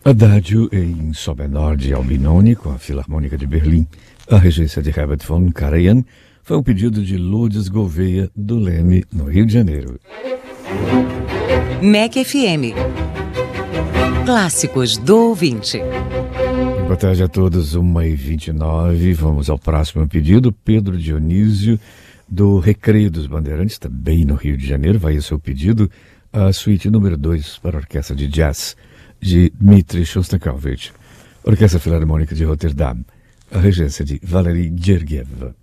Adagio em Sol menor de Albinoni, com a Filarmônica de Berlim. A regência de Herbert von Karajan foi um pedido de Lourdes Gouveia, do Leme, no Rio de Janeiro. MEC FM. Clássicos do ouvinte. Boa tarde a todos, 1h29. Vamos ao próximo pedido. Pedro Dionísio, do Recreio dos Bandeirantes, também no Rio de Janeiro. Vai o seu pedido, a suíte número 2 para a Orquestra de Jazz de Dmitri Shostakovich, Orquestra Filarmônica de Roterdã, a regência de Valery Gergiev.